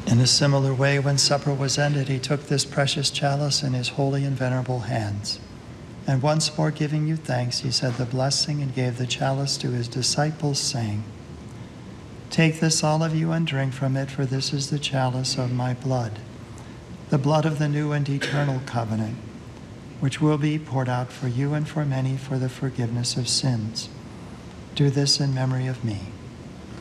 In a similar way, when supper was ended, he took this precious chalice in his holy and venerable hands. And once more giving you thanks, he said the blessing and gave the chalice to his disciples, saying, "Take this, all of you, and drink from it, for this is the chalice of my blood, the blood of the new and eternal covenant, which will be poured out for you and for many for the forgiveness of sins. Do this in memory of me."